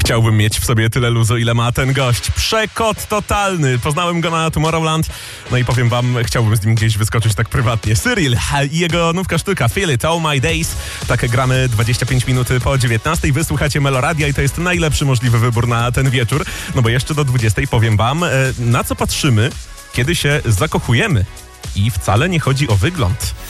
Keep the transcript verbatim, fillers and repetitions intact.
Chciałbym mieć w sobie tyle luzu, ile ma ten gość. Przekot totalny. Poznałem go na Tomorrowland. No i powiem wam, chciałbym z nim gdzieś wyskoczyć tak prywatnie. Cyril i jego nówka sztuka Feel It All My Days. Tak gramy dwadzieścia pięć minut po dziewiętnastej. Wysłuchacie Meloradia i to jest najlepszy możliwy wybór na ten wieczór. No bo jeszcze do dwudziestej powiem wam, na co patrzymy, kiedy się zakochujemy. I wcale nie chodzi o wygląd.